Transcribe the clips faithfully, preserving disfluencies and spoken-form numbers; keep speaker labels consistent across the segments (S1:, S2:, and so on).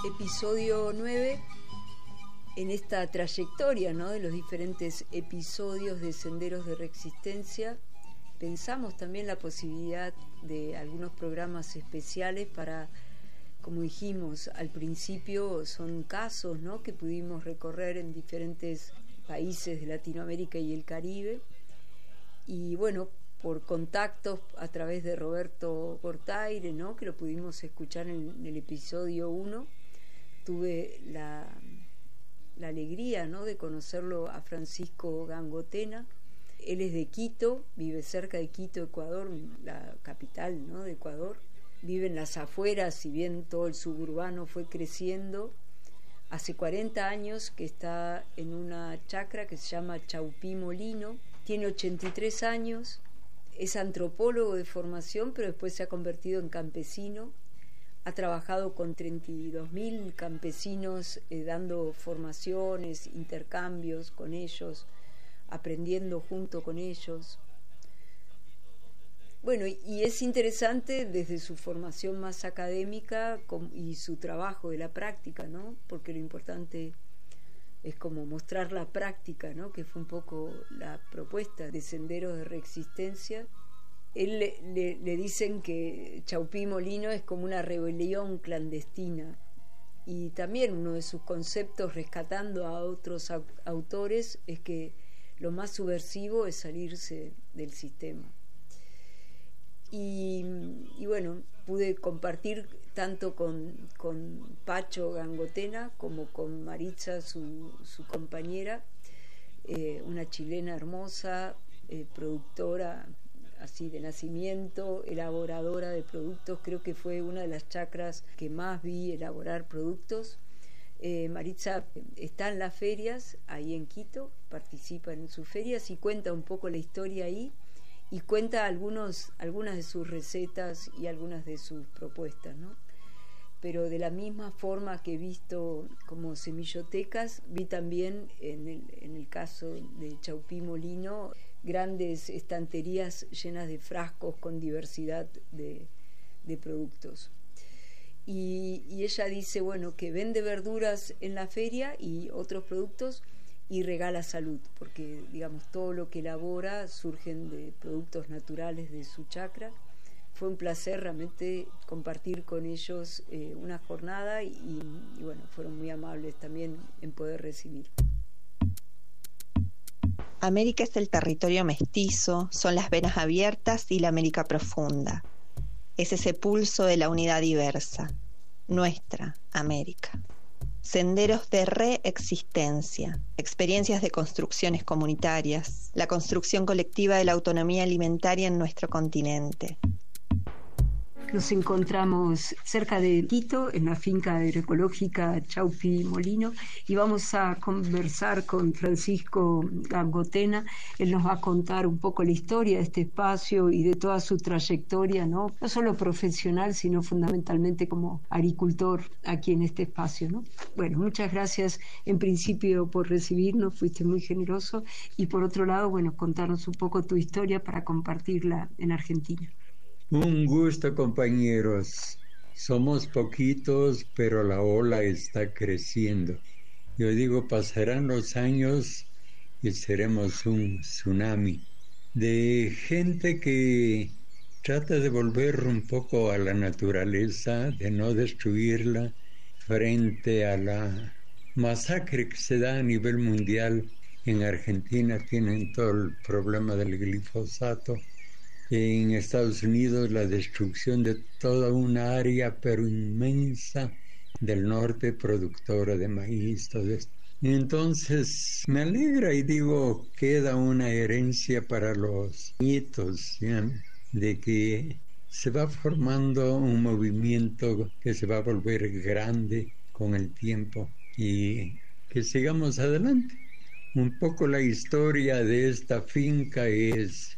S1: Episodio nueve, en esta trayectoria, ¿no?, de los diferentes episodios de Senderos de Resistencia, pensamos también la posibilidad de algunos programas especiales para, como dijimos al principio, son casos, ¿no?, que pudimos recorrer en diferentes países de Latinoamérica y el Caribe. Y bueno, por contactos a través de Roberto Cortaire, ¿no?, que lo pudimos escuchar en, en el episodio uno, tuve la, la alegría, ¿no?, de conocerlo a Francisco Gangotena. Él es de Quito, vive cerca de Quito, Ecuador, la capital, ¿no?, de Ecuador. Vive en las afueras, si bien todo el suburbano fue creciendo. Hace cuarenta años que está en una chacra que se llama Chaupí Molino. Tiene ochenta y tres años, es antropólogo de formación, pero después se ha convertido en campesino. Ha trabajado con treinta y dos mil campesinos, eh, dando formaciones, intercambios con ellos, aprendiendo junto con ellos. Bueno, y es interesante desde su formación más académica y su trabajo de la práctica, ¿no?, porque lo importante es como mostrar la práctica, ¿no?, que fue un poco la propuesta de Senderos de Resistencia. Él le, le, le dicen que Chaupí Molino es como una rebelión clandestina, y también uno de sus conceptos, rescatando a otros autores, es que lo más subversivo es salirse del sistema. Y, y bueno, pude compartir tanto con, con Pacho Gangotena como con Maritza, su, su compañera, eh, una chilena hermosa, eh, productora así de nacimiento, elaboradora de productos. Creo que fue una de las chacras que más vi elaborar productos. Eh, Maritza está en las ferias ahí en Quito, participa en sus ferias y cuenta un poco la historia ahí, y cuenta algunos, algunas de sus recetas y algunas de sus propuestas, ¿no? Pero de la misma forma que he visto como semillotecas, vi también en el, en el caso de Chaupí Molino grandes estanterías llenas de frascos con diversidad de, de productos. Y, y ella dice, bueno, que vende verduras en la feria y otros productos y regala salud, porque digamos todo lo que elabora surgen de productos naturales de su chacra. Fue un placer realmente compartir con ellos eh, una jornada y, y bueno, fueron muy amables también en poder recibir.
S2: América es el territorio mestizo, son las venas abiertas y la América profunda. Es ese pulso de la unidad diversa, nuestra América. Senderos de reexistencia, experiencias de construcciones comunitarias, la construcción colectiva de la autonomía alimentaria en nuestro continente.
S1: Nos encontramos cerca de Quito, en la finca agroecológica Chaupí Molino, y vamos a conversar con Francisco Gangotena. Él nos va a contar un poco la historia de este espacio y de toda su trayectoria, ¿no? No solo profesional, sino fundamentalmente como agricultor aquí en este espacio, ¿no? Bueno, muchas gracias en principio por recibirnos, fuiste muy generoso, y por otro lado, bueno, contarnos un poco tu historia para compartirla en Argentina.
S3: Un gusto, compañeros. Somos poquitos, pero la ola está creciendo. Yo digo, pasarán los años y seremos un tsunami de gente que trata de volver un poco a la naturaleza, de no destruirla frente a la masacre que se da a nivel mundial. En Argentina tienen todo el problema del glifosato. En Estados Unidos la destrucción de toda una área pero inmensa del norte productora de maíz, todo esto. Entonces me alegra y digo, queda una herencia para los nietos, ¿ya?, de que se va formando un movimiento que se va a volver grande con el tiempo y que sigamos adelante. Un poco la historia de esta finca es...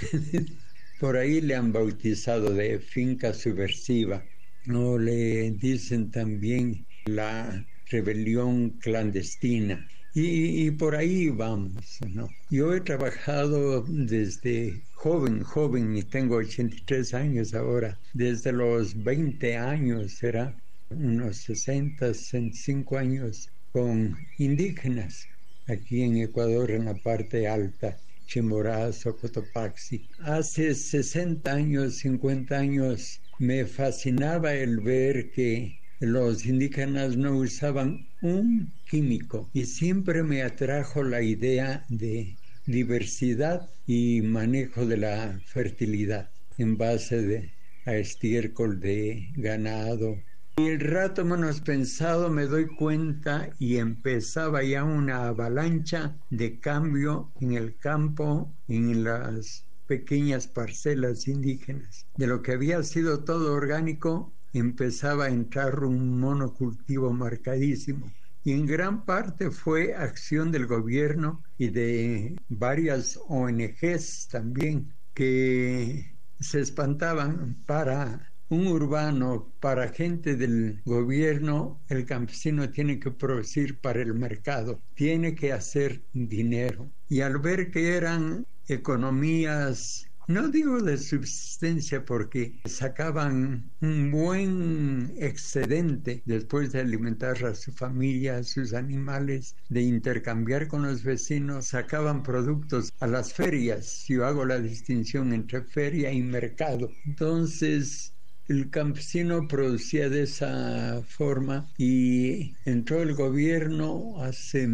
S3: Por ahí le han bautizado de finca subversiva, o le dicen también la rebelión clandestina, y, y por ahí vamos, ¿no? Yo he trabajado desde joven, joven, y tengo ochenta y tres años ahora, desde los veinte años, ¿será? unos sesenta, sesenta y cinco años con indígenas aquí en Ecuador, en la parte alta, Chimborazo, Cotopaxi. Hace sesenta años, cincuenta años, me fascinaba el ver que los indígenas no usaban un químico y siempre me atrajo la idea de diversidad y manejo de la fertilidad en base de, a estiércol de ganado. Y el rato menos pensado me doy cuenta y empezaba ya una avalancha de cambio en el campo, en las pequeñas parcelas indígenas. De lo que había sido todo orgánico, empezaba a entrar un monocultivo marcadísimo. Y en gran parte fue acción del gobierno y de varias O N Ges también, que se espantaban. Para un urbano, para gente del gobierno, el campesino tiene que producir para el mercado, tiene que hacer dinero. Y al ver que eran economías, no digo de subsistencia, porque sacaban un buen excedente después de alimentar a su familia, a sus animales, de intercambiar con los vecinos, sacaban productos a las ferias. Yo hago la distinción entre feria y mercado. Entonces, el campesino producía de esa forma y entró el gobierno hace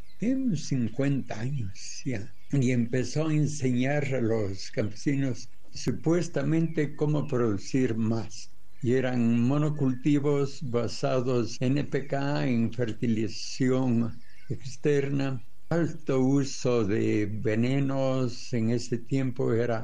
S3: cincuenta años ya. Y empezó a enseñar a los campesinos supuestamente cómo producir más. Y eran monocultivos basados en N P K, en fertilización externa, alto uso de venenos. En ese tiempo era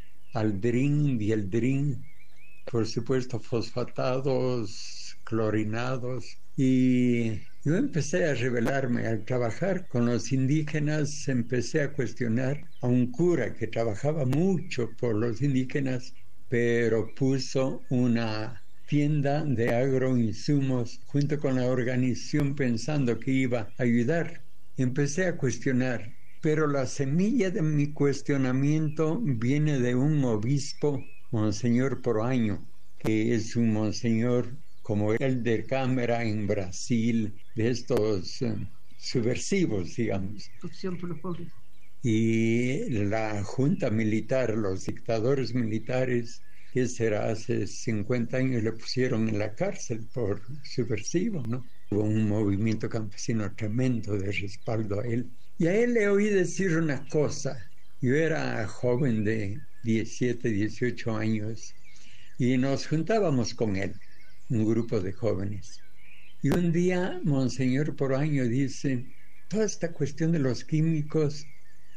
S3: aldrin, dieldrin, por supuesto fosfatados, clorinados. Y yo empecé a rebelarme. Al trabajar con los indígenas, empecé a cuestionar a un cura que trabajaba mucho por los indígenas, pero puso una tienda de agroinsumos junto con la organización pensando que iba a ayudar. Empecé a cuestionar, pero la semilla de mi cuestionamiento viene de un obispo, Monseñor Proaño, que es un monseñor como el de Câmara en Brasil, de estos um, subversivos, digamos.
S4: Opción por los pobres.
S3: Y la junta militar, los dictadores militares, que será hace cincuenta años, le pusieron en la cárcel por subversivo, ¿no? Hubo un movimiento campesino tremendo de respaldo a él. Y a él le oí decir una cosa. Yo era joven de diecisiete, dieciocho años y nos juntábamos con él, un grupo de jóvenes. Y un día Monseñor Proaño dice, toda esta cuestión de los químicos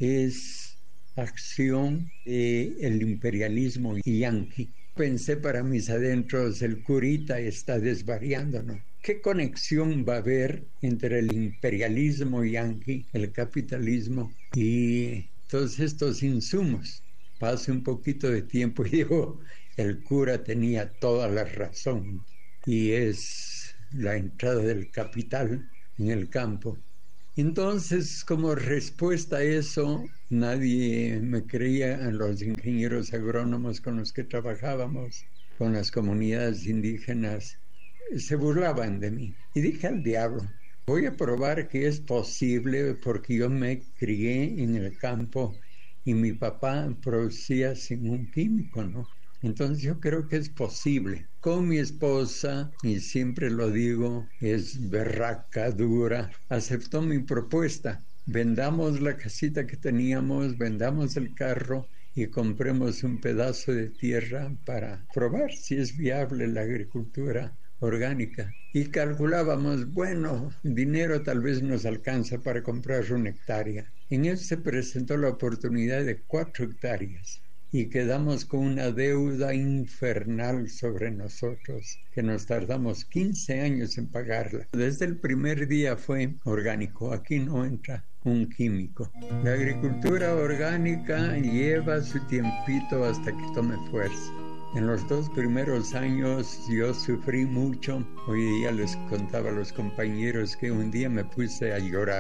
S3: es acción del imperialismo yanqui. Pensé para mis adentros, el curita está desvariando, ¿no? ¿Qué conexión va a haber entre el imperialismo yanqui, el capitalismo y todos estos insumos? Pasa un poquito de tiempo y digo, el cura tenía toda la razón. Y es la entrada del capital en el campo. Entonces, como respuesta a eso, nadie me creía, a los ingenieros agrónomos con los que trabajábamos, con las comunidades indígenas, se burlaban de mí. Y dije al diablo, voy a probar que es posible, porque yo me crié en el campo y mi papá producía sin un químico, ¿no? Entonces yo creo que es posible. Con mi esposa, y siempre lo digo, es berraca, dura, aceptó mi propuesta. Vendamos la casita que teníamos, vendamos el carro y compremos un pedazo de tierra para probar si es viable la agricultura orgánica. Y calculábamos, bueno, dinero tal vez nos alcanza para comprar una hectárea. En eso se presentó la oportunidad de cuatro hectáreas. Y quedamos con una deuda infernal sobre nosotros, que nos tardamos quince años en pagarla. Desde el primer día fue orgánico, aquí no entra un químico. La agricultura orgánica lleva su tiempito hasta que tome fuerza. En los dos primeros años yo sufrí mucho. Hoy día les contaba a los compañeros que un día me puse a llorar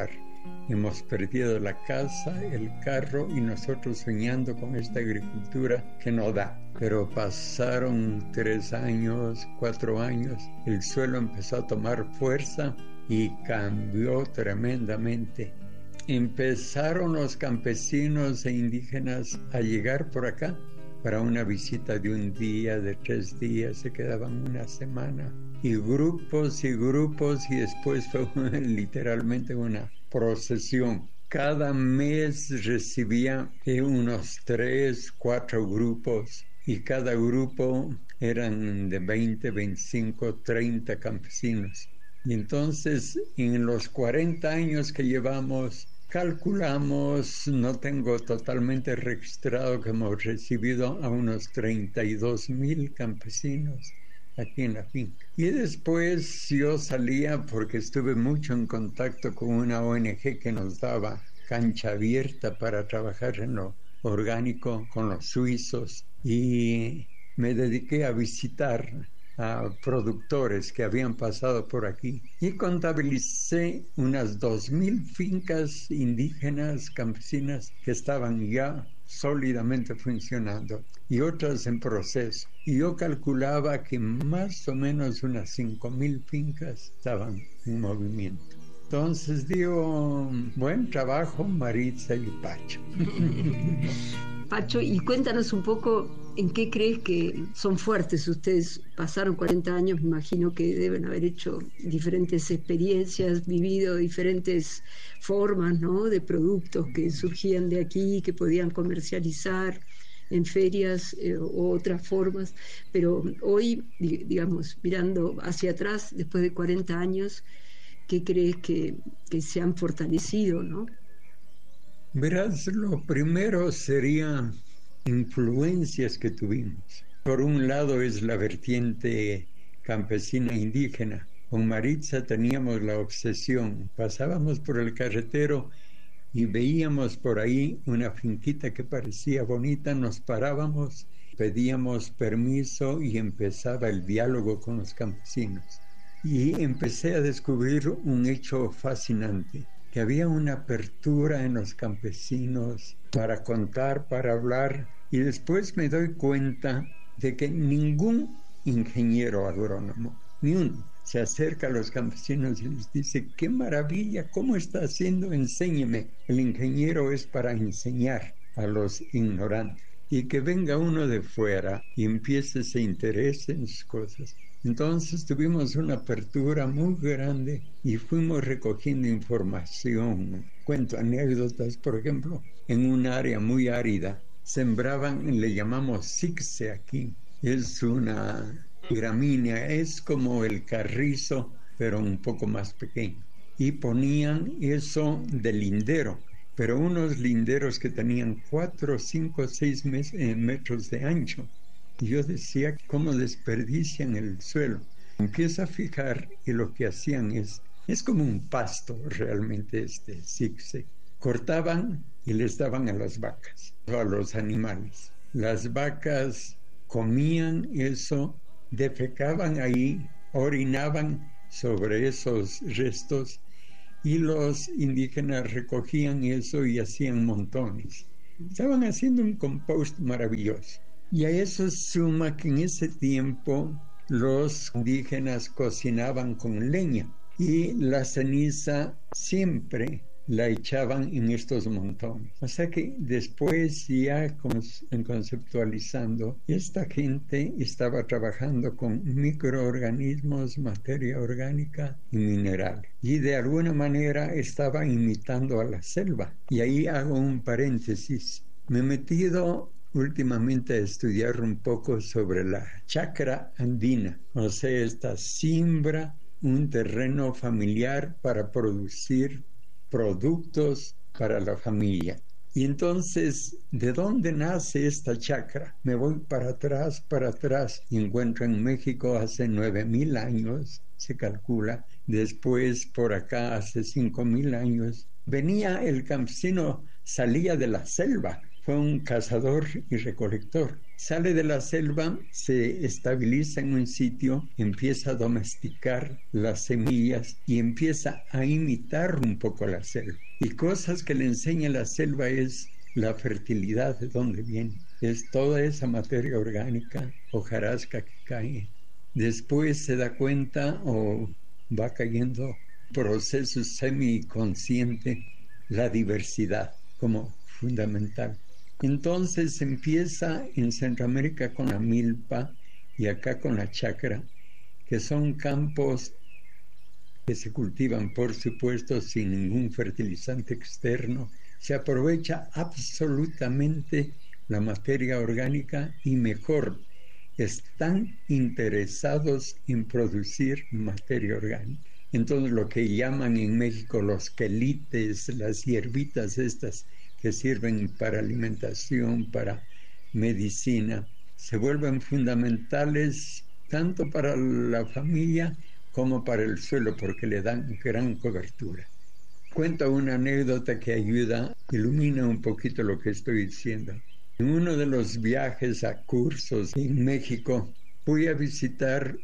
S3: hemos perdido la casa, el carro y nosotros soñando con esta agricultura que no da. Pero pasaron tres años, cuatro años, el suelo empezó a tomar fuerza y cambió tremendamente. Empezaron los campesinos e indígenas a llegar por acá para una visita de un día, de tres días, se quedaban una semana. Y grupos y grupos, y después fue literalmente una procesión. Cada mes recibía eh, unos tres, cuatro grupos, y cada grupo eran de veinte, veinticinco, treinta campesinos. Y entonces, en los cuarenta años que llevamos, calculamos, no tengo totalmente registrado, que hemos recibido a unos treinta y dos mil campesinos aquí en la finca. Y después yo salía, porque estuve mucho en contacto con una O N G que nos daba cancha abierta para trabajar en lo orgánico con los suizos, y me dediqué a visitar a productores que habían pasado por aquí y contabilicé unas dos mil fincas indígenas, campesinas, que estaban ya sólidamente funcionando y otras en proceso. Y yo calculaba que más o menos unas cinco mil fincas estaban en movimiento. Entonces digo, buen trabajo, Maritza y Pacho.
S1: Pacho, y cuéntanos un poco en qué crees que son fuertes. Ustedes pasaron cuarenta años, me imagino que deben haber hecho diferentes experiencias, vivido diferentes formas, ¿no?, de productos que surgían de aquí, que podían comercializar en ferias eh, o otras formas. Pero hoy, digamos, mirando hacia atrás, después de cuarenta años, ¿qué crees que, que se han fortalecido, no?
S3: Verás, lo primero sería influencias que tuvimos. Por un lado es la vertiente campesina indígena. Con Maritza teníamos la obsesión. Pasábamos por el carretero y veíamos por ahí una finquita que parecía bonita, nos parábamos, pedíamos permiso y empezaba el diálogo con los campesinos. Y empecé a descubrir un hecho fascinante, que había una apertura en los campesinos para contar, para hablar, y después me doy cuenta de que ningún ingeniero agrónomo, ni uno, se acerca a los campesinos y les dice, ¡qué maravilla! ¿Cómo está haciendo? Enséñeme. El ingeniero es para enseñar a los ignorantes. Y que venga uno de fuera y empiece ese interés en sus cosas. Entonces tuvimos una apertura muy grande y fuimos recogiendo información. Cuento anécdotas, por ejemplo, en un área muy árida sembraban, le llamamos sixe aquí, es una gramínea, es como el carrizo, pero un poco más pequeño. Y ponían eso de lindero, pero unos linderos que tenían cuatro, cinco, seis metros de ancho. Y yo decía, ¿cómo desperdician el suelo? Empiezo a fijar y lo que hacían es, es como un pasto realmente este sixe. Cortaban y les daban a las vacas, a los animales. Las vacas comían eso, defecaban ahí, orinaban sobre esos restos y los indígenas recogían eso y hacían montones. Estaban haciendo un compost maravilloso. Y a eso suma que en ese tiempo los indígenas cocinaban con leña y la ceniza siempre la echaban en estos montones. O sea que después, ya conceptualizando, esta gente estaba trabajando con microorganismos, materia orgánica y minerales. Y de alguna manera estaba imitando a la selva. Y ahí hago un paréntesis. Me he metido últimamente a estudiar un poco sobre la chacra andina. O sea, esta siembra, un terreno familiar para producir productos para la familia. Y entonces, ¿de dónde nace esta chacra? Me voy para atrás, para atrás, y encuentro en México hace nueve mil años, se calcula, después por acá hace cinco mil años. Venía el campesino, salía de la selva, fue un cazador y recolector, Sale de la selva, se estabiliza en un sitio, empieza a domesticar las semillas y empieza a imitar un poco la selva. Y cosas que le enseña la selva es la fertilidad, de dónde viene. Es toda esa materia orgánica, hojarasca que cae. Después se da cuenta o va cayendo proceso semiconsciente, la diversidad como fundamental. Entonces empieza en Centroamérica con la milpa y acá con la chacra, que son campos que se cultivan, por supuesto, sin ningún fertilizante externo. Se aprovecha absolutamente la materia orgánica y mejor, están interesados en producir materia orgánica. Entonces lo que llaman en México los quelites, las hierbitas estas que sirven para alimentación, para medicina, se vuelven fundamentales tanto para la familia como para el suelo porque le dan gran cobertura. Cuento una anécdota que ayuda, ilumina un poquito lo que estoy diciendo. En uno de los viajes a cursos en México, fui a visitar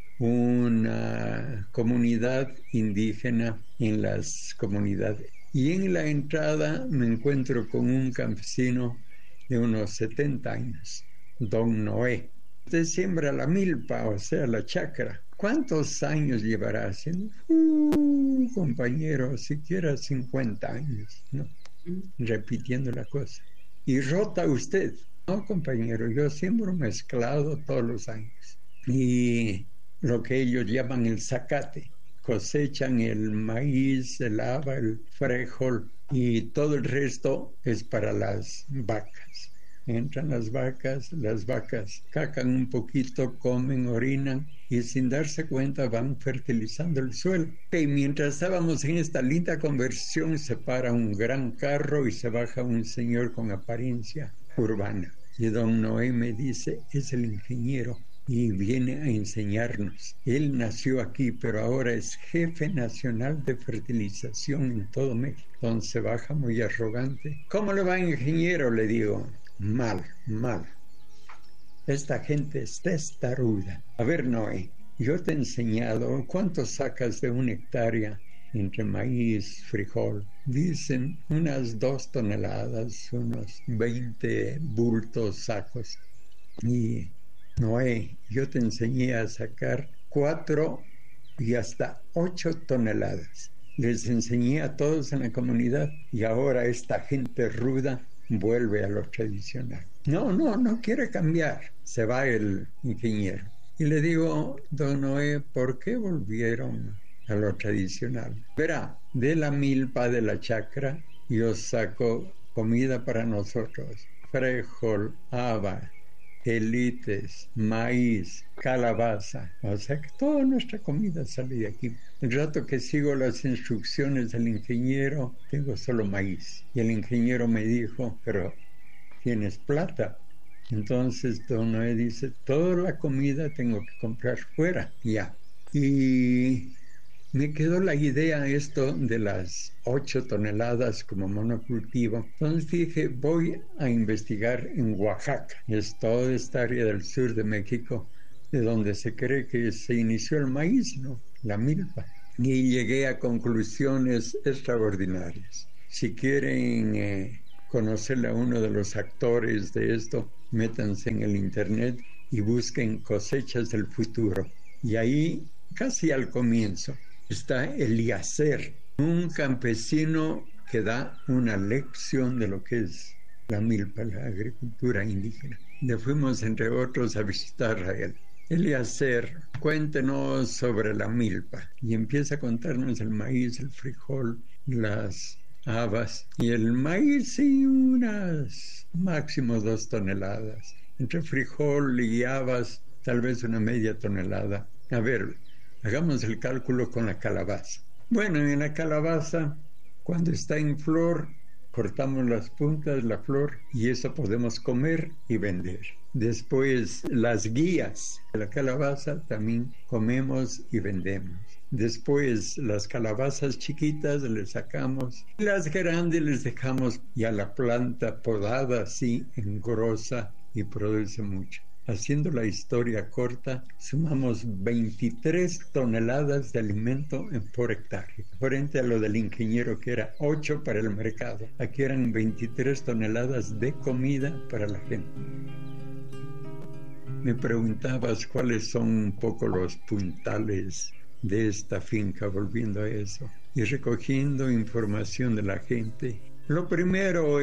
S3: una comunidad indígena en las comunidades. Y en la entrada me encuentro con un campesino de unos setenta años, don Noé. Usted siembra la milpa, o sea, la chacra. ¿Cuántos años llevará haciendo? Uh, compañero, siquiera cincuenta años, ¿no? Repitiendo la cosa. ¿Y rota usted? No, compañero, yo siembro mezclado todos los años. Y lo que ellos llaman el zacate. Cosechan el maíz, el haba, el frijol y todo el resto es para las vacas. Entran las vacas, las vacas cacan un poquito, comen, orinan y sin darse cuenta van fertilizando el suelo. Y mientras estábamos en esta linda conversación se para un gran carro y se baja un señor con apariencia urbana. Y don Noé me dice, es el ingeniero. Y viene a enseñarnos. Él nació aquí, pero ahora es jefe nacional de fertilización en todo México. Entonces baja muy arrogante. ¿Cómo le va, ingeniero? Le digo. Mal, mal. Esta gente es testaruda. A ver, Noé, yo te he enseñado cuánto sacas de una hectárea entre maíz, frijol. Dicen unas dos toneladas, unos veinte bultos, sacos. Y Noé, yo te enseñé a sacar cuatro y hasta ocho toneladas. Les enseñé a todos en la comunidad y ahora esta gente ruda vuelve a lo tradicional. No, no, no quiere cambiar. Se va el ingeniero. Y le digo, don Noé, ¿por qué volvieron a lo tradicional? Verá, de la milpa de la chacra yo saco comida para nosotros. Frijol, haba, elites, maíz, calabaza, o sea que toda nuestra comida sale de aquí. El rato que sigo las instrucciones del ingeniero, tengo solo maíz. Y el ingeniero me dijo, pero ¿tienes plata? Entonces don Noé dice, toda la comida tengo que comprar fuera, ya. Y me quedó la idea esto de las ocho toneladas como monocultivo. Entonces dije, voy a investigar en Oaxaca. Es toda esta área del sur de México, de donde se cree que se inició el maíz, ¿no? La milpa. Y llegué a conclusiones extraordinarias. Si quieren eh, conocerle a uno de los actores de esto, métanse en el internet y busquen cosechas del futuro. Y ahí, casi al comienzo, está Eliezer, un campesino que da una lección de lo que es la milpa, la agricultura indígena. Le fuimos, entre otros, a visitar a él. Eliezer, cuéntenos sobre la milpa. Y empieza a contarnos el maíz, el frijol, las habas. Y el maíz, sí, unas máximo dos toneladas. Entre frijol y habas, tal vez una media tonelada. A ver, hagamos el cálculo con la calabaza. Bueno, en la calabaza, cuando está en flor, cortamos las puntas de la flor y eso podemos comer y vender. Después, las guías de la calabaza también comemos y vendemos. Después, las calabazas chiquitas les sacamos y las grandes les dejamos ya la planta podada así, engrosa, y produce mucho. Haciendo la historia corta, sumamos veintitrés toneladas de alimento por hectárea, frente a lo del ingeniero que era ocho para el mercado. Aquí eran veintitrés toneladas de comida para la gente. Me preguntabas cuáles son un poco los puntales de esta finca, volviendo a eso, y recogiendo información de la gente. Lo primero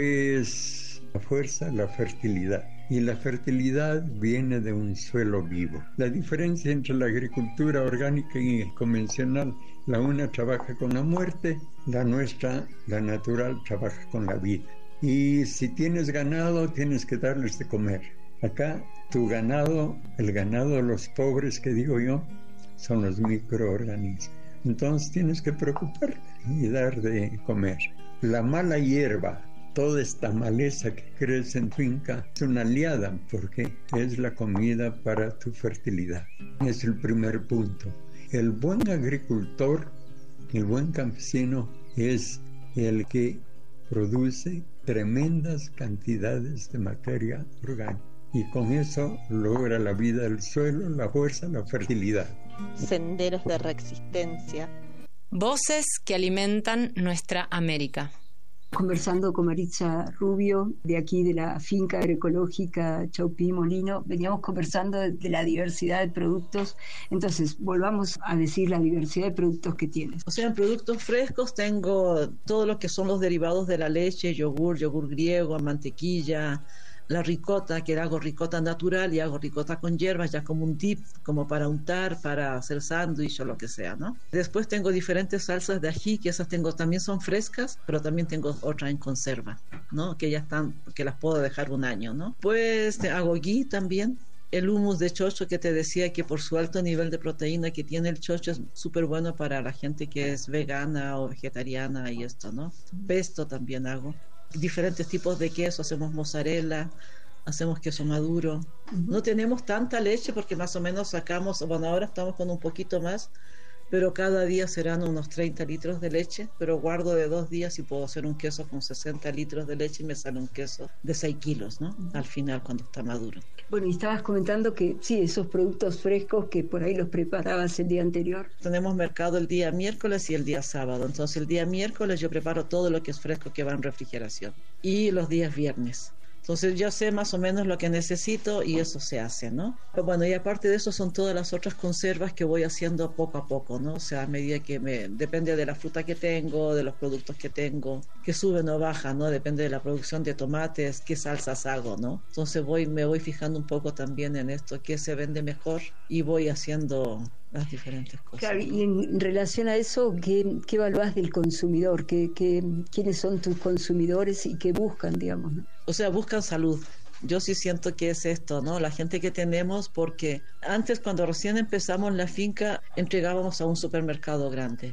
S3: es la fuerza, la fertilidad. Y la fertilidad viene de un suelo vivo. La diferencia entre la agricultura orgánica y convencional, la una trabaja con la muerte, la nuestra, la natural, trabaja con la vida. Y si tienes ganado, tienes que darles de comer. Acá, tu ganado, el ganado de los pobres que digo yo, son los microorganismos. Entonces tienes que preocuparte y dar de comer. La mala hierba, toda esta maleza que crece en tu finca, es una aliada porque es la comida para tu fertilidad. Es el primer punto. El buen agricultor, el buen campesino, es el que produce tremendas cantidades de materia orgánica. Y con eso logra la vida del suelo, la fuerza, la fertilidad.
S2: Senderos de Reexistencia.
S4: Voces que alimentan nuestra América.
S1: Conversando con Maritza Rubio, de aquí de la finca agroecológica Chaupí Molino, veníamos conversando de, de la diversidad de productos. Entonces, volvamos a decir la diversidad de productos que tienes.
S5: O sea, en productos frescos tengo todo lo que son los derivados de la leche, yogur, yogur griego, mantequilla, la ricota, que hago ricota natural y hago ricota con hierbas, ya como un dip, como para untar, para hacer sándwich o lo que sea, ¿no? Después tengo diferentes salsas de ají, que esas tengo, también son frescas, pero también tengo otra en conserva, ¿no? Que ya están, que las puedo dejar un año, ¿no? Pues hago ghee también. El hummus de chocho que te decía que por su alto nivel de proteína que tiene el chocho es súper bueno para la gente que es vegana o vegetariana y esto, ¿no? Pesto también hago. Diferentes tipos de queso, hacemos mozzarella, hacemos queso maduro. Uh-huh. No tenemos tanta leche porque más o menos sacamos, bueno, ahora estamos con un poquito más, pero cada día serán unos treinta litros de leche, pero guardo de dos días y puedo hacer un queso con sesenta litros de leche y me sale un queso de seis kilos, ¿no? Uh-huh. Al final, cuando está maduro.
S1: Bueno, y estabas comentando que sí, esos productos frescos que por ahí los preparabas el día anterior.
S5: Tenemos mercado el día miércoles y el día sábado. Entonces el día miércoles yo preparo todo lo que es fresco que va en refrigeración. Y los días viernes. Entonces yo sé más o menos lo que necesito y eso se hace, ¿no? Pero bueno, y aparte de eso son todas las otras conservas que voy haciendo poco a poco, ¿no? O sea, a medida que me... Depende de la fruta que tengo, de los productos que tengo, que suben o bajan, ¿no? Depende de la producción de tomates, qué salsas hago, ¿no? Entonces voy, me voy fijando un poco también en esto, qué se vende mejor y voy haciendo las diferentes cosas.
S1: Claro, y en relación a eso, ¿qué, qué evaluás del consumidor? ¿Qué, qué, ¿Quiénes son tus consumidores y qué buscan, digamos, ¿no?
S5: O sea, buscan salud. Yo sí siento que es esto, ¿no? La gente que tenemos, porque antes cuando recién empezamos la finca, entregábamos a un supermercado grande.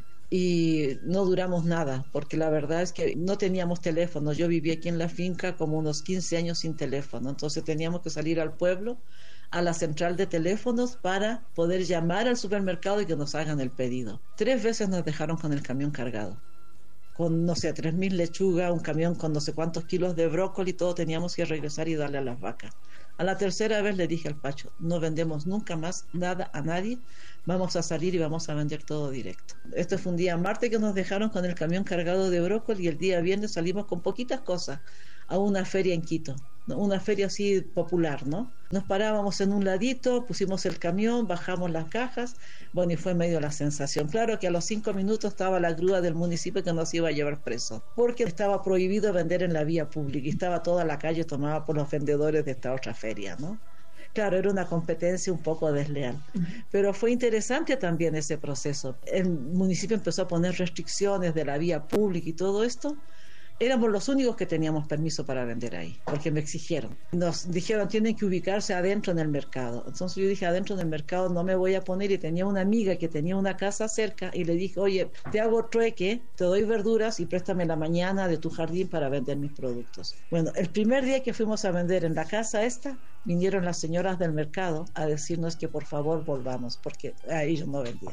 S5: Y no duramos nada, porque la verdad es que no teníamos teléfono. Yo viví aquí en la finca como unos quince años sin teléfono, entonces teníamos que salir al pueblo, a la central de teléfonos para poder llamar al supermercado y que nos hagan el pedido. Tres veces nos dejaron con el camión cargado, con, no sé, tres mil lechugas, un camión con no sé cuántos kilos de brócoli, todo teníamos que regresar y darle a las vacas. A la tercera vez le dije al Pacho, no vendemos nunca más nada a nadie, vamos a salir y vamos a vender todo directo. Este fue un día martes que nos dejaron con el camión cargado de brócoli y el día viernes salimos con poquitas cosas a una feria en Quito, ¿no? Una feria así popular, ¿no? Nos parábamos en un ladito, pusimos el camión, bajamos las cajas, bueno, y fue medio la sensación. Claro que a los cinco minutos estaba la grúa del municipio que nos iba a llevar presos, porque estaba prohibido vender en la vía pública y estaba toda la calle tomada por los vendedores de esta otra feria, ¿no? Claro, era una competencia un poco desleal, pero fue interesante también ese proceso. El municipio empezó a poner restricciones de la vía pública y todo esto. Éramos los únicos que teníamos permiso para vender ahí, porque me exigieron. Nos dijeron, tienen que ubicarse adentro en el mercado. Entonces yo dije, adentro en el mercado no me voy a poner, y tenía una amiga que tenía una casa cerca y le dije, oye, te hago trueque, te doy verduras y préstame la mañana de tu jardín para vender mis productos. Bueno, el primer día que fuimos a vender en la casa esta, vinieron las señoras del mercado a decirnos que por favor volvamos, porque ahí yo no vendía.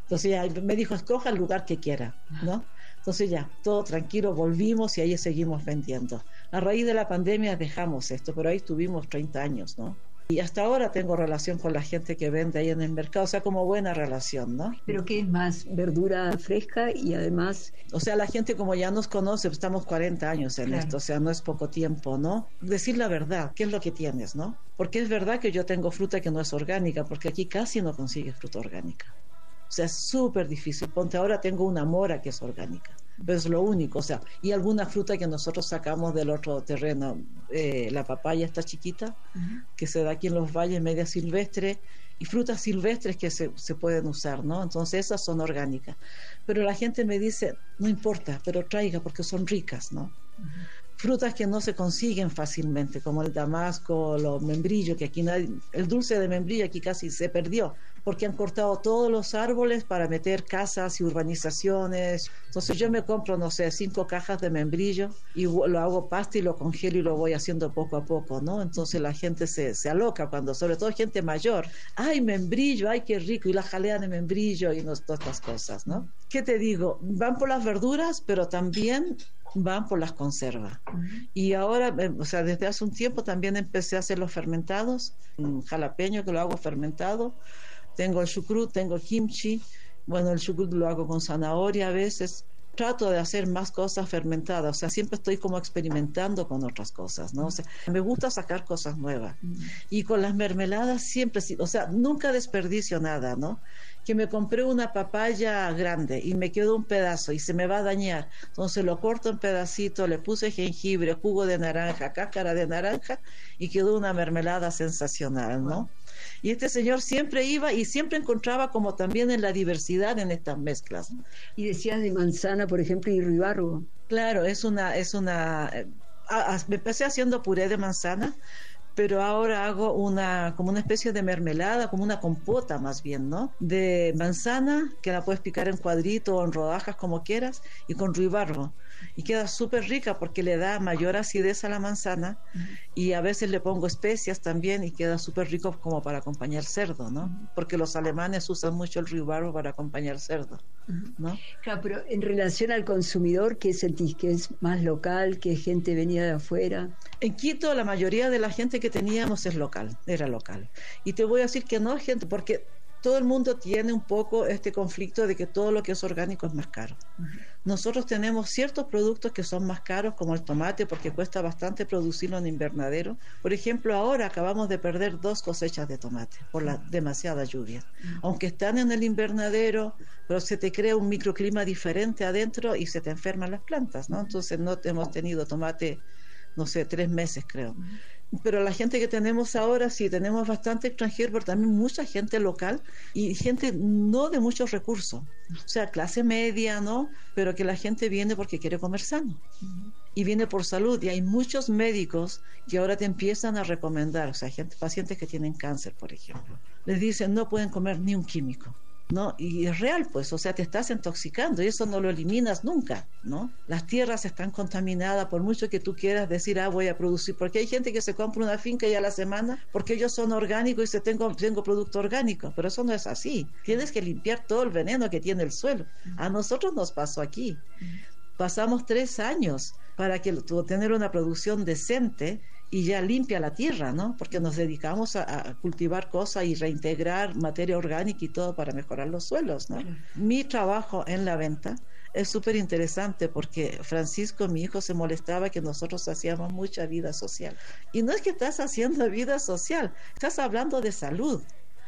S5: Entonces ya me dijo, escoja el lugar que quiera, ¿no? Entonces ya, todo tranquilo, volvimos y ahí seguimos vendiendo. A raíz de la pandemia dejamos esto, pero ahí estuvimos treinta años, ¿no? Y hasta ahora tengo relación con la gente que vende ahí en el mercado, o sea, como buena relación, ¿no?
S1: ¿Pero qué es más? Verdura fresca y además...
S5: O sea, la gente como ya nos conoce, estamos cuarenta años en
S1: Claro.
S5: esto, o sea, no es poco tiempo, ¿no? Decir la verdad, ¿qué es lo que tienes, no? Porque es verdad que yo tengo fruta que no es orgánica, porque aquí casi no consigues fruta orgánica. O sea, es súper difícil. Ponte, ahora tengo una mora que es orgánica, pero es lo único, o sea, y alguna fruta que nosotros sacamos del otro terreno, eh, la papaya está chiquita, uh-huh. que se da aquí en los valles, media silvestre, y frutas silvestres que se, se pueden usar, ¿no? Entonces esas son orgánicas. Pero la gente me dice, no importa, pero traiga porque son ricas, ¿no? Uh-huh. Frutas que no se consiguen fácilmente, como el damasco, los membrillos, que aquí nadie, el dulce de membrillo aquí casi se perdió, porque han cortado todos los árboles para meter casas y urbanizaciones. Entonces yo me compro, no sé, cinco cajas de membrillo y lo hago pasta y lo congelo y lo voy haciendo poco a poco, ¿no? Entonces la gente se, se aloca cuando, sobre todo gente mayor, ¡ay, membrillo! ¡Ay, qué rico! Y la jalea de membrillo y no, todas estas cosas, ¿no? ¿Qué te digo? Van por las verduras, pero también van por las conservas. Uh-huh. Y ahora, o sea, desde hace un tiempo también empecé a hacer los fermentados, un jalapeño que lo hago fermentado, tengo el chucrut, tengo el kimchi, bueno, el chucrut lo hago con zanahoria a veces, trato de hacer más cosas fermentadas, o sea, siempre estoy como experimentando con otras cosas, ¿no? O sea, me gusta sacar cosas nuevas. Uh-huh. Y con las mermeladas siempre, o sea, nunca desperdicio nada, ¿no? Que me compré una papaya grande y me quedó un pedazo y se me va a dañar, entonces lo corto en pedacitos, le puse jengibre, jugo de naranja, cáscara de naranja y quedó una mermelada sensacional, ¿no? Y este señor siempre iba y siempre encontraba como también en la diversidad en estas mezclas.
S1: Y decías de manzana, por ejemplo, y ruibarbo.
S5: Claro, es una, es una, eh, a, a, me empecé haciendo puré de manzana, pero ahora hago una como una especie de mermelada, como una compota más bien, ¿no? De manzana, que la puedes picar en cuadritos o en rodajas como quieras, y con ruibarbo. Y queda súper rica porque le da mayor acidez a la manzana, uh-huh. y a veces le pongo especias también y queda súper rico como para acompañar cerdo, ¿no? Uh-huh. Porque los alemanes usan mucho el ruibarbo para acompañar cerdo, uh-huh. ¿no?
S1: Claro, pero en relación al consumidor, ¿qué sentís? ¿Que es más local, que gente venía de afuera?
S5: En Quito la mayoría de la gente que teníamos es local, era local. Y te voy a decir que no es gente, porque todo el mundo tiene un poco este conflicto de que todo lo que es orgánico es más caro. Uh-huh. Nosotros tenemos ciertos productos que son más caros, como el tomate, porque cuesta bastante producirlo en invernadero. Por ejemplo, ahora acabamos de perder dos cosechas de tomate por la demasiada lluvia. Uh-huh. Aunque están en el invernadero, pero se te crea un microclima diferente adentro y se te enferman las plantas, ¿no? Entonces no hemos tenido tomate, no sé, tres meses creo. Uh-huh. Pero la gente que tenemos ahora, sí, tenemos bastante extranjero, pero también mucha gente local y gente no de muchos recursos. O sea, clase media, ¿no? Pero que la gente viene porque quiere comer sano. Uh-huh. Y viene por salud. Y hay muchos médicos que ahora te empiezan a recomendar, o sea, gente, pacientes que tienen cáncer, por ejemplo. Les dicen, no pueden comer ni un químico. ¿No? Y es real, pues, o sea, te estás intoxicando y eso no lo eliminas nunca, ¿no? Las tierras están contaminadas, por mucho que tú quieras decir, ah, voy a producir, porque hay gente que se compra una finca ya a la semana porque ellos son orgánicos y se tengo, tengo producto orgánico, pero eso no es así. Tienes que limpiar todo el veneno que tiene el suelo. A nosotros nos pasó aquí. Pasamos tres años para que tener una producción decente y ya limpia la tierra, ¿no? Porque nos dedicamos a, a cultivar cosas y reintegrar materia orgánica y todo para mejorar los suelos, ¿no? Claro. Mi trabajo en la venta es súper interesante porque Francisco, mi hijo, se molestaba que nosotros hacíamos mucha vida social. Y no es que estás haciendo vida social, estás hablando de salud.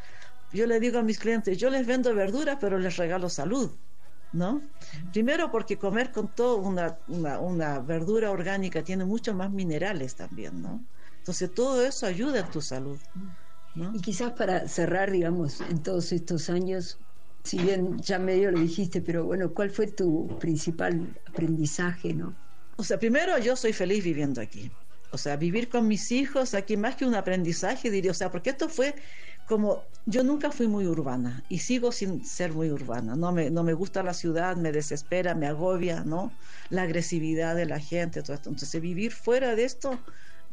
S5: Yo le digo a mis clientes, yo les vendo verduras, pero les regalo salud, ¿no? Primero porque comer con toda una, una, una verdura orgánica tiene mucho más minerales también, ¿no? Entonces todo eso ayuda en tu salud, ¿no?
S1: Y quizás para cerrar, digamos, en todos estos años, si bien ya medio lo dijiste, pero bueno, ¿cuál fue tu principal aprendizaje, no?
S5: O sea, primero yo soy feliz viviendo aquí. O sea, vivir con mis hijos aquí más que un aprendizaje, diría, o sea, porque esto fue como, yo nunca fui muy urbana y sigo sin ser muy urbana, no me, no me gusta la ciudad, me desespera, me agobia, ¿no? La agresividad de la gente, todo esto. Entonces vivir fuera de esto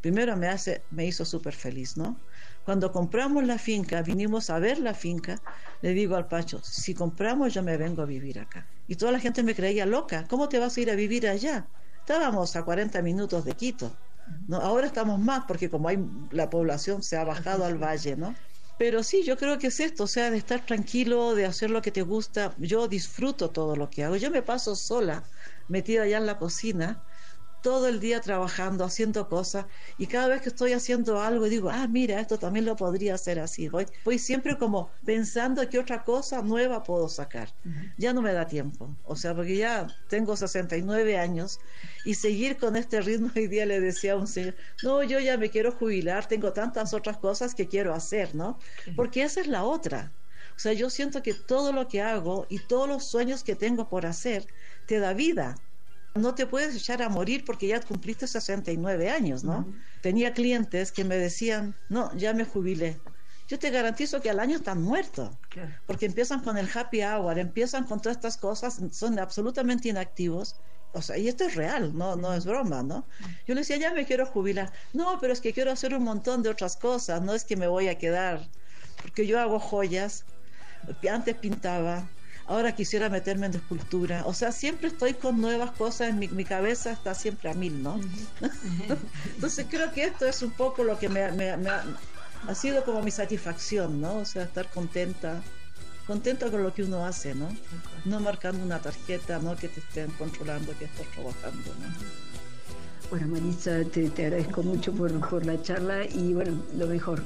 S5: primero me, hace, me hizo súper feliz, ¿no? Cuando compramos la finca, vinimos a ver la finca, le digo al Pacho, si compramos yo me vengo a vivir acá. Y toda la gente me creía loca, ¿cómo te vas a ir a vivir allá? Estábamos a cuarenta minutos de Quito, ¿no? Ahora estamos más porque como hay la población se ha bajado al valle, ¿no? Pero sí, yo creo que es esto, o sea, de estar tranquilo, de hacer lo que te gusta. Yo disfruto todo lo que hago. Yo me paso sola, metida allá en la cocina, todo el día trabajando, haciendo cosas, y cada vez que estoy haciendo algo digo, ah, mira, esto también lo podría hacer así. Voy, voy siempre como pensando qué otra cosa nueva puedo sacar. Uh-huh. Ya no me da tiempo, o sea, porque ya tengo sesenta y nueve años y seguir con este ritmo. Hoy día le decía a un señor, no, yo ya me quiero jubilar, tengo tantas otras cosas que quiero hacer, ¿no? Porque esa es la otra. O sea, yo siento que todo lo que hago y todos los sueños que tengo por hacer te da vida. No te puedes echar a morir porque ya cumpliste sesenta y nueve años, ¿no? Uh-huh. Tenía clientes que me decían, no, ya me jubilé. Yo te garantizo que al año están muertos, claro. Porque empiezan con el happy hour, empiezan con todas estas cosas, son absolutamente inactivos. O sea, y esto es real, no, no es broma, ¿no? Yo le decía, ya me quiero jubilar. No, pero es que quiero hacer un montón de otras cosas, no es que me voy a quedar, porque yo hago joyas, antes pintaba, ahora quisiera meterme en escultura. O sea, siempre estoy con nuevas cosas, en mi, mi cabeza está siempre a mil, ¿no? Uh-huh. Entonces creo que esto es un poco lo que me, me, me ha, ha sido como mi satisfacción, ¿no? O sea, estar contenta, contenta con lo que uno hace, ¿no? No marcando una tarjeta, no que te estén controlando que estás trabajando, ¿no?
S1: Bueno, Maritza, te, te agradezco mucho por, por la charla y bueno, lo mejor.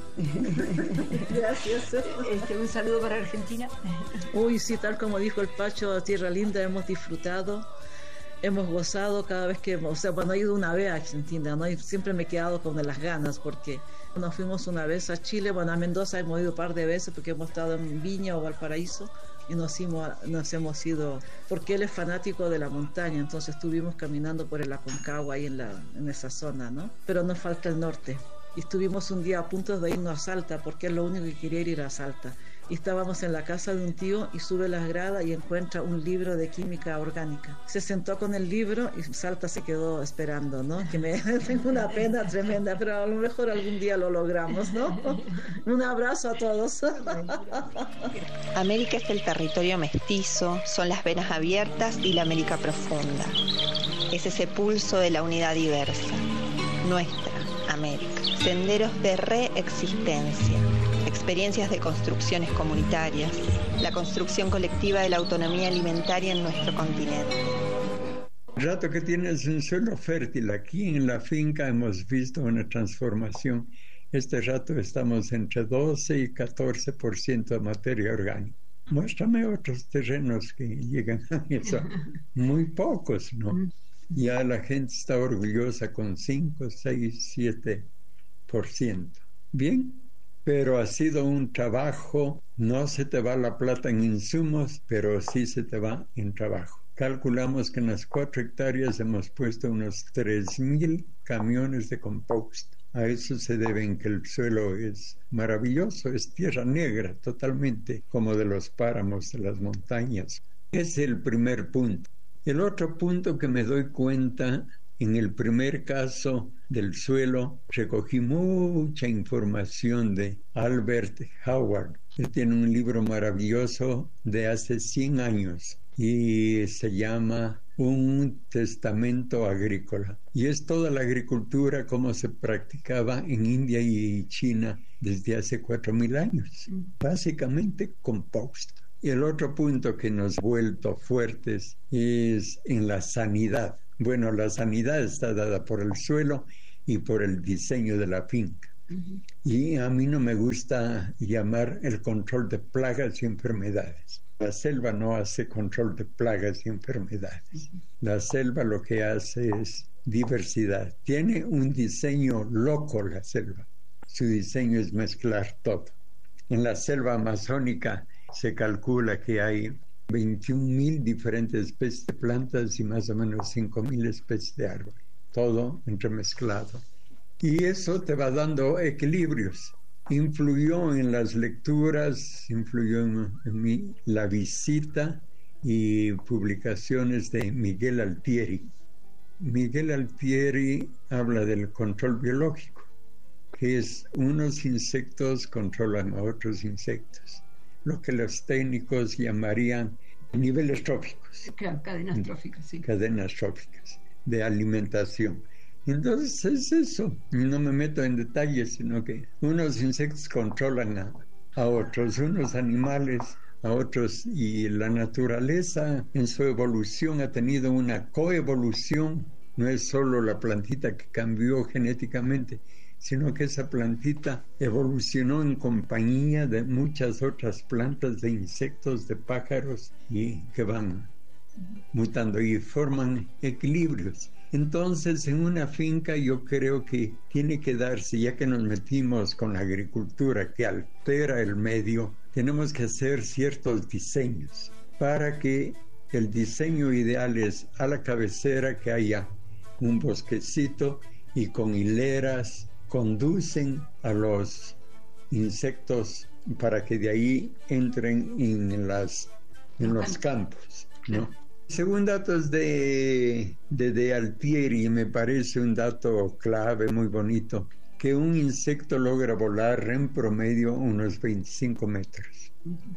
S5: Gracias.
S1: Este, un saludo para Argentina.
S5: Uy, sí, tal como dijo el Pacho, tierra linda, hemos disfrutado, hemos gozado cada vez que, o sea, bueno, he ido una vez a Argentina, ¿no? Y siempre me he quedado con las ganas porque nos fuimos una vez a Chile, bueno, a Mendoza hemos ido un par de veces porque hemos estado en Viña o Valparaíso. Y nos, hemos, nos hemos ido, porque él es fanático de la montaña, entonces estuvimos caminando por el Aconcagua ahí en, la, en esa zona, ¿no? Pero nos falta el norte. Y estuvimos un día a punto de irnos a Salta, porque es lo único que quería ir a Salta. Y estábamos en la casa de un tío y sube las gradas y encuentra un libro de química orgánica. Se sentó con el libro y Salta se quedó esperando, ¿no? Que me tengo una pena tremenda, pero a lo mejor algún día lo logramos, ¿no? Un abrazo a todos.
S2: América es el territorio mestizo, son las venas abiertas y la América profunda. Es ese pulso de la unidad diversa. Nuestra América. Senderos de reexistencia. Experiencias de construcciones comunitarias, la construcción colectiva de la autonomía alimentaria en nuestro continente.
S3: El rato que tienes un suelo fértil, aquí en la finca hemos visto una transformación. Este rato estamos entre doce y catorce por ciento de materia orgánica. Muéstrame otros terrenos que llegan a eso. Muy pocos, ¿no? Ya la gente está orgullosa con cinco, seis, siete por ciento. Bien. Pero ha sido un trabajo, no se te va la plata en insumos, pero sí se te va en trabajo. Calculamos que en las cuatro hectáreas hemos puesto unos tres mil camiones de compost. A eso se debe en que el suelo es maravilloso, es tierra negra totalmente, como de los páramos de las montañas. Ese es el primer punto. El otro punto que me doy cuenta, en el primer caso del suelo, recogí mucha información de Albert Howard. Él tiene un libro maravilloso de hace cien años y se llama Un testamento agrícola. Y es toda la agricultura como se practicaba en India y China desde hace cuatro mil años. Básicamente compost. Y el otro punto que nos ha vuelto fuertes es en la sanidad. Bueno, la sanidad está dada por el suelo y por el diseño de la finca. Uh-huh. Y a mí no me gusta llamar el control de plagas y enfermedades. La selva no hace control de plagas y enfermedades. Uh-huh. La selva lo que hace es diversidad. Tiene un diseño loco la selva. Su diseño es mezclar todo. En la selva amazónica se calcula que hay veintiún mil diferentes especies de plantas y más o menos cinco mil especies de árboles, todo entremezclado. Y eso te va dando equilibrios. Influyó en las lecturas, influyó en, en mi, la visita y publicaciones de Miguel Altieri. Miguel Altieri habla del control biológico, que es unos insectos controlan a otros insectos, lo que los técnicos llamarían niveles tróficos.
S1: Claro, cadenas tróficas, sí.
S3: Cadenas tróficas de alimentación. Entonces es eso, no me meto en detalles, sino que unos insectos controlan a, a otros, unos animales a otros, y la naturaleza en su evolución ha tenido una coevolución. No es solo la plantita que cambió genéticamente, sino que esa plantita evolucionó en compañía de muchas otras plantas, de insectos, de pájaros, y que van mutando y forman equilibrios. Entonces, en una finca yo creo que tiene que darse, ya que nos metimos con la agricultura que altera el medio, tenemos que hacer ciertos diseños para que el diseño ideal es a la cabecera que haya un bosquecito y con hileras conducen a los insectos para que de ahí entren en, las, en los campos, ¿no? Según datos de, de, de Altieri, me parece un dato clave, muy bonito, que un insecto logra volar en promedio unos veinticinco metros.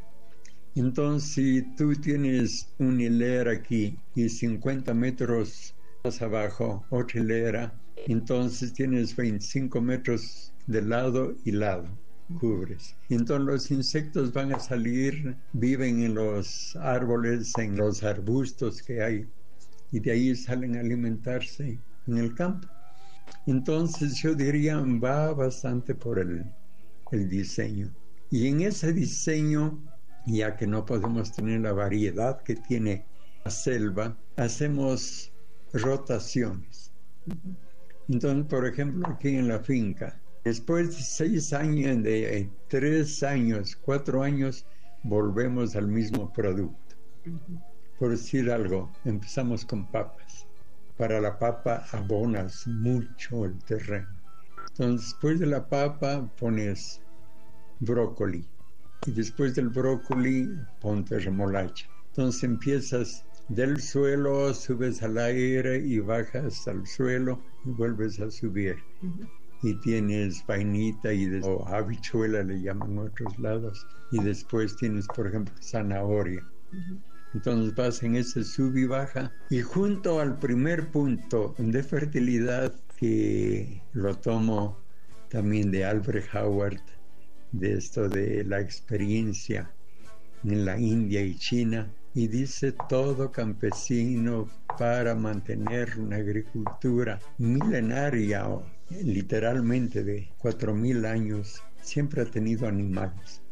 S3: Entonces, si tú tienes una hilera aquí y cincuenta metros más abajo, otra hilera, entonces tienes veinticinco metros de lado y lado, cubres. Entonces los insectos van a salir, viven en los árboles, en los arbustos que hay, y de ahí salen a alimentarse en el campo. Entonces yo diría, va bastante por el, el diseño. Y en ese diseño, ya que no podemos tener la variedad que tiene la selva, hacemos rotaciones. Entonces, por ejemplo, aquí en la finca, después de seis años, de tres años, cuatro años, volvemos al mismo producto. Por decir algo, empezamos con papas. Para la papa abonas mucho el terreno. Entonces, después de la papa pones brócoli. Y después del brócoli, ponte remolacha. Entonces empiezas del suelo, subes al aire y bajas al suelo y vuelves a subir. Uh-huh. Y tienes vainita y de, o habichuela le llaman otros lados. Y después tienes, por ejemplo, zanahoria. Uh-huh. Entonces vas en ese sub y baja. Y junto al primer punto de fertilidad, que lo tomo también de Albert Howard, de esto de la experiencia en la India y China, y dice: todo campesino, para mantener una agricultura milenaria, o literalmente de cuatro mil años, siempre ha tenido animales.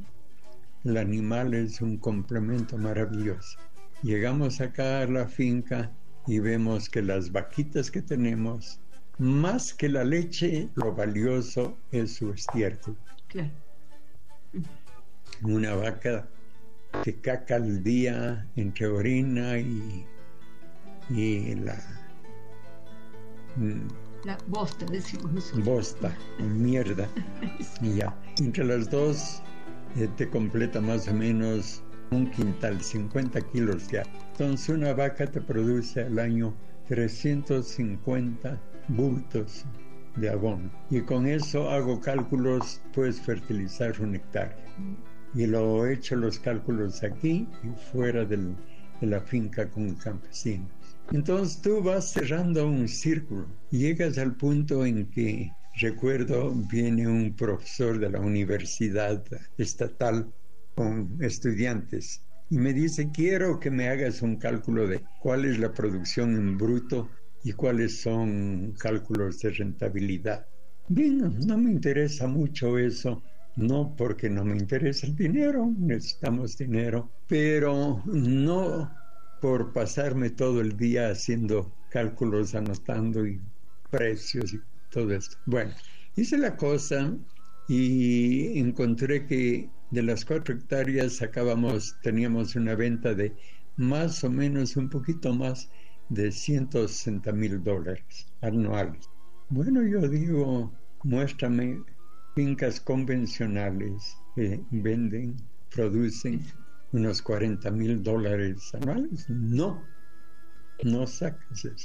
S3: El animal es un complemento maravilloso. Llegamos acá a la finca y vemos que las vaquitas que tenemos, más que la leche, lo valioso es su estiércol. Claro. Una vaca que caca al día entre orina y, y la...
S1: La bosta, decimos nosotros.
S3: Bosta, mierda. Y ya, entre las dos eh, te completa más o menos un quintal, cincuenta kilos ya. Entonces una vaca te produce al año trescientos cincuenta bultos de abono. Y con eso hago cálculos, puedes fertilizar un hectárea. Y lo he hecho los cálculos aquí y fuera del, de la finca con campesinos. Entonces tú vas cerrando un círculo. Llegas al punto en que, recuerdo, viene un profesor de la universidad estatal con estudiantes y me dice: quiero que me hagas un cálculo de cuál es la producción en bruto y cuáles son cálculos de rentabilidad. Bien, no me interesa mucho eso. No porque no me interesa el dinero, necesitamos dinero, pero no por pasarme todo el día haciendo cálculos, anotando y precios y todo esto. Bueno, hice la cosa y encontré que de las cuatro hectáreas sacábamos, teníamos una venta de más o menos un poquito más de ciento sesenta mil dólares anuales. Bueno, yo digo, muéstrame fincas convencionales que venden, producen unos cuarenta mil dólares anuales. No, no sacas eso.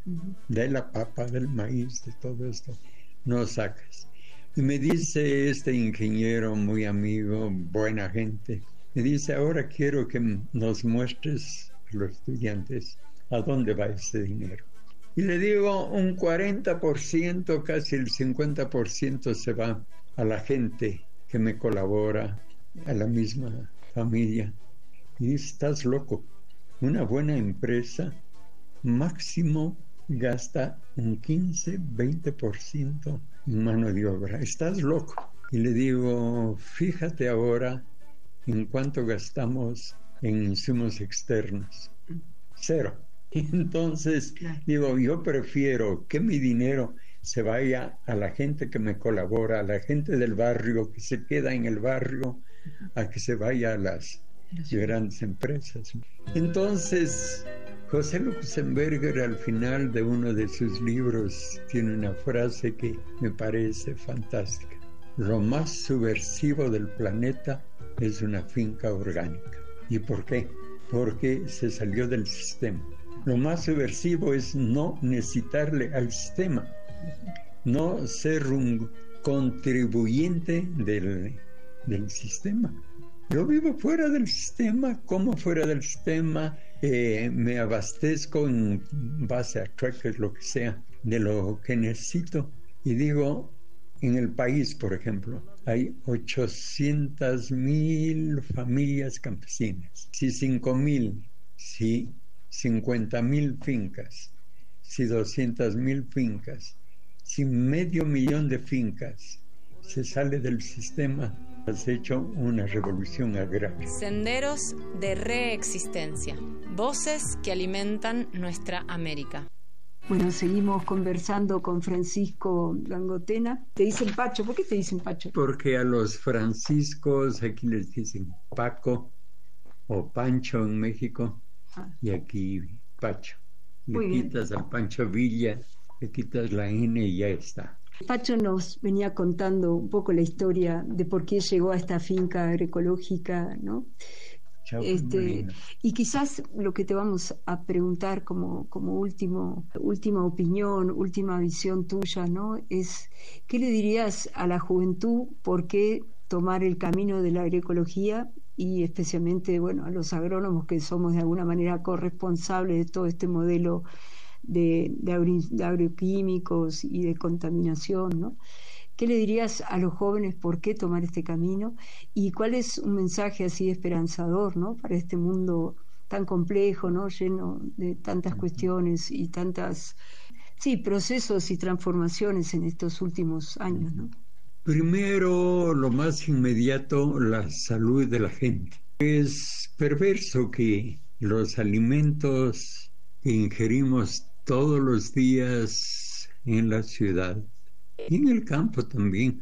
S3: uh-huh. de la papa, del maíz, de todo esto, no sacas. Y me dice este ingeniero muy amigo, buena gente, me dice, ahora quiero que nos muestres a los estudiantes a dónde va ese dinero. Y le digo, un cuarenta por ciento, casi el cincuenta por ciento se va a la gente que me colabora, a la misma familia. Y dice, estás loco. Una buena empresa máximo gasta un quince, veinte por ciento en mano de obra. Estás loco. Y le digo, fíjate ahora en cuánto gastamos en insumos externos. Cero. Entonces, digo, yo prefiero que mi dinero se vaya a la gente que me colabora, a la gente del barrio, que se queda en el barrio, a que se vaya a las grandes empresas. Entonces, José Luxemburger, al final de uno de sus libros, tiene una frase que me parece fantástica. Lo más subversivo del planeta es una finca orgánica. ¿Y por qué? Porque se salió del sistema. Lo más subversivo es no necesitarle al sistema, no ser un contribuyente del, del sistema. Yo vivo fuera del sistema, como fuera del sistema, eh, me abastezco en base a trackers, lo que sea, de lo que necesito. Y digo, en el país, por ejemplo, hay ochocientas mil familias campesinas. Si cinco mil, si cincuenta mil fincas, si doscientas mil fincas, si medio millón de fincas se sale del sistema, has hecho una revolución agraria.
S4: Senderos de reexistencia, voces que alimentan nuestra América.
S1: Bueno, seguimos conversando con Francisco Gangotena. Te dicen Pacho, ¿por qué te dicen Pacho?
S3: Porque a los franciscos aquí les dicen Paco o Pancho en México. Ah. Y aquí Pacho. Le Muy quitas bien. Al Pancho Villa, le quitas la N y ya está.
S1: Pacho nos venía contando un poco la historia de por qué llegó a esta finca agroecológica, ¿no?
S3: Chao,
S1: este, y quizás lo que te vamos a preguntar como, como último, última opinión, última visión tuya, ¿no? Es, ¿qué le dirías a la juventud por qué tomar el camino de la agroecología? Y especialmente, bueno, a los agrónomos que somos de alguna manera corresponsables de todo este modelo de, de, agro, de agroquímicos y de contaminación, ¿no? ¿Qué le dirías a los jóvenes por qué tomar este camino? ¿Y cuál es un mensaje así esperanzador, ¿no? Para este mundo tan complejo, ¿no? Lleno de tantas cuestiones y tantas, sí, procesos y transformaciones en estos últimos años, ¿no?
S3: Primero, lo más inmediato, la salud de la gente. Es perverso que los alimentos que ingerimos todos los días en la ciudad y en el campo también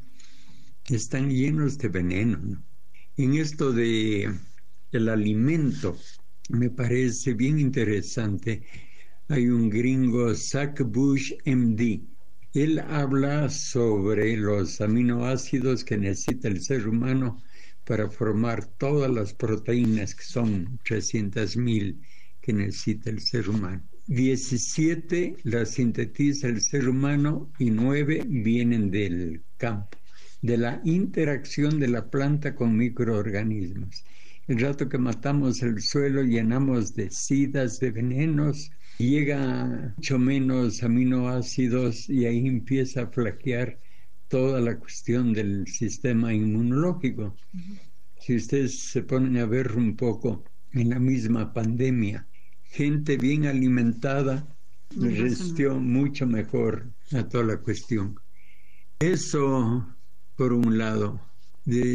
S3: están llenos de veneno, ¿no? En esto de el alimento me parece bien interesante. Hay un gringo, Zach Bush, M D. Él habla sobre los aminoácidos que necesita el ser humano para formar todas las proteínas, que son trescientas mil que necesita el ser humano. diecisiete las sintetiza el ser humano y nueve vienen del campo, de la interacción de la planta con microorganismos. El rato que matamos el suelo, llenamos de sidas, de venenos, llega mucho menos aminoácidos y ahí empieza a flaquear toda la cuestión del sistema inmunológico. Uh-huh. Si ustedes se ponen a ver un poco en la misma pandemia, gente bien alimentada no resistió mucho mejor a toda la cuestión. Eso por un lado. De